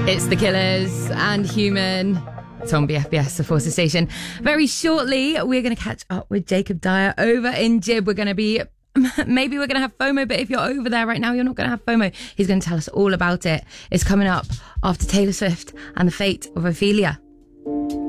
It's The Killers and Human. It's on BFBS, the Forces Station. Very shortly, we're going to catch up with Jacob Dyer over in Jib. Maybe we're going to have FOMO, but if you're over there right now, you're not going to have FOMO. He's going to tell us all about it. It's coming up after Taylor Swift and the fate of Ophelia.